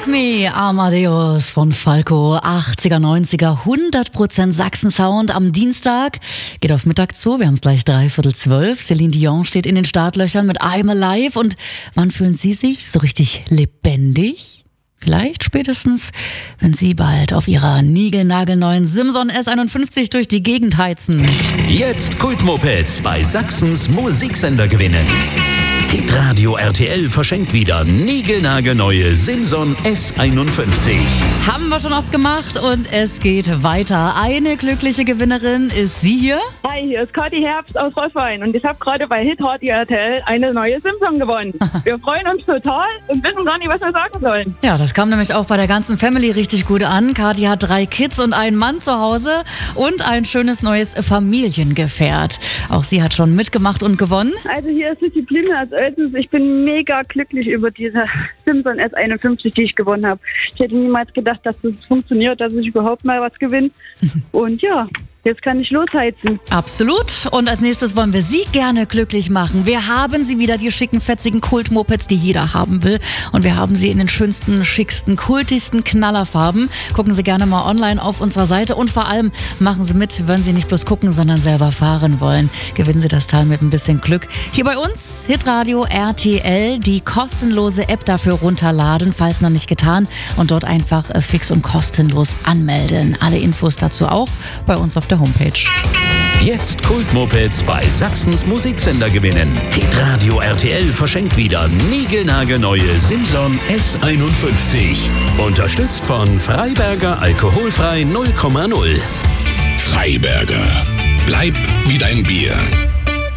Me, Amadeus von Falco, 80er, 90er, 100% Sachsen-Sound am Dienstag. Geht auf Mittag zu, wir haben es gleich 11:45. Celine Dion steht in den Startlöchern mit I'm Alive. Und wann fühlen Sie sich so richtig lebendig? Vielleicht spätestens, wenn Sie bald auf Ihrer niegelnagelneuen Simson S51 durch die Gegend heizen. Jetzt Kultmopeds bei Sachsens Musiksender gewinnen. Hitradio RTL verschenkt wieder niegelnagelneue Simson S51. Haben wir schon oft gemacht und es geht weiter. Eine glückliche Gewinnerin ist sie hier. Hi, hier ist Kathi Herbst aus Roßwein und ich habe gerade bei Hitradio RTL eine neue Simson gewonnen. Wir freuen uns total und wissen gar nicht, was wir sagen sollen. Ja, das kam nämlich auch bei der ganzen Family richtig gut an. Kathi hat 3 Kids und einen Mann zu Hause und ein schönes neues Familiengefährt. Auch sie hat schon mitgemacht und gewonnen. Also hier ist die Blimne aus Oelsens. Ich bin mega glücklich über diese Simson S51, die ich gewonnen habe. Ich hätte niemals gedacht, dass das funktioniert, dass ich überhaupt mal was gewinne. Und ja, jetzt kann ich losheizen. Absolut. Und als nächstes wollen wir Sie gerne glücklich machen. Wir haben Sie wieder, die schicken, fetzigen Kult-Mopeds, die jeder haben will. Und wir haben sie in den schönsten, schicksten, kultigsten Knallerfarben. Gucken Sie gerne mal online auf unserer Seite. Und vor allem machen Sie mit, wenn Sie nicht bloß gucken, sondern selber fahren wollen. Gewinnen Sie das Teil mit ein bisschen Glück. Hier bei uns, Hitradio RTL, die kostenlose App dafür runterladen, falls noch nicht getan. Und dort einfach fix und kostenlos anmelden. Alle Infos dazu auch bei uns auf der Homepage. Jetzt Kultmopeds bei Sachsens Musiksender gewinnen. Hitradio RTL verschenkt wieder niegelnagelneue Simson S51. Unterstützt von Freiberger Alkoholfrei 0,0. Freiberger. Bleib wie dein Bier.